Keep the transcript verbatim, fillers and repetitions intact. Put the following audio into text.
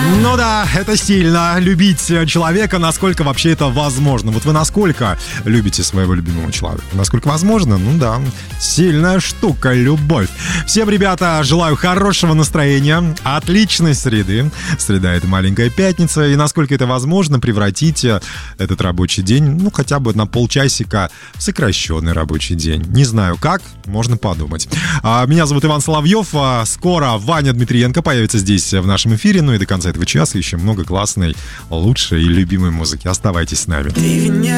Ну да, это сильно. Любить человека, насколько вообще это возможно. Вот вы насколько любите своего любимого человека? Насколько возможно? Ну да, сильная штука, любовь. Всем, ребята, желаю хорошего настроения, отличной среды. Среда — это маленькая пятница. И насколько это возможно, превратите этот рабочий день, ну, хотя бы на полчасика в сокращенный рабочий день. Не знаю как, можно подумать. Меня зовут Иван Соловьев. Скоро Ваня Дмитриенко появится здесь в нашем эфире. Ну и до конца этого часа еще много классной, лучшей и любимой музыки. Оставайтесь с нами.